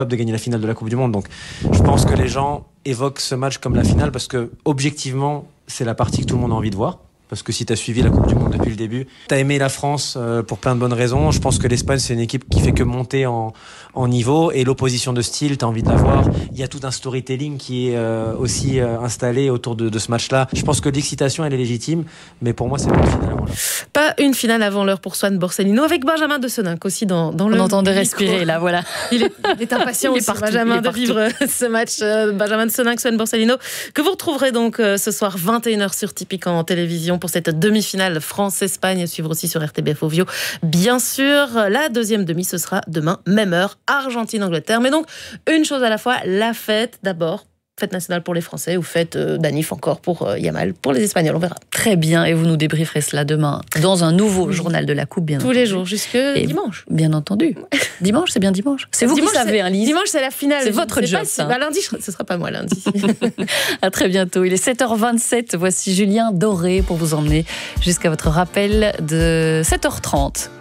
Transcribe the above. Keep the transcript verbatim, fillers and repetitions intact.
de gagner la finale de la Coupe du Monde. Donc je pense que les gens évoquent ce match comme la finale parce que objectivement c'est la partie que tout le monde a envie de voir. Parce que si tu as suivi la Coupe du Monde depuis le début, tu as aimé la France euh, pour plein de bonnes raisons. Je pense que l'Espagne, c'est une équipe qui fait que monter en, en niveau. Et l'opposition de style, tu as envie de la voir. Il y a tout un storytelling qui est euh, aussi euh, installé autour de, de ce match-là. Je pense que l'excitation, elle est légitime. Mais pour moi, c'est pas une finale avant l'heure. Pas une finale avant l'heure pour Swan Borsellino, avec Benjamin de Seninck aussi dans, dans On le On entendait micro. respirer, là, voilà. Il est, il est impatient il est aussi, partout, Benjamin, il est de partout. vivre ce match. Euh, Benjamin de Seninck, Swan Borsellino, que vous retrouverez donc euh, ce soir vingt et une heures sur Tipeee en télévision pour cette demi-finale France-Espagne, à suivre aussi sur R T B F Ovio. Bien sûr, la deuxième demi, ce sera demain, même heure, Argentine-Angleterre. Mais donc, une chose à la fois, la fête d'abord. Fête nationale pour les Français ou fête euh, d'Anif encore pour euh, Yamal, pour les Espagnols, on verra. Très bien, et vous nous débrieferez cela demain dans un nouveau oui. journal de la Coupe, bien Tous entendu. les jours, jusque et dimanche. Bien entendu. Dimanche, c'est bien dimanche. C'est vous dimanche, qui savez, hein, Lise. Dimanche, c'est la finale. C'est votre job, pas, ça. Bah, lundi, ce ne sera pas moi, lundi. À très bientôt. Il est sept heures vingt-sept. Voici Julien Doré pour vous emmener jusqu'à votre rappel de sept heures trente.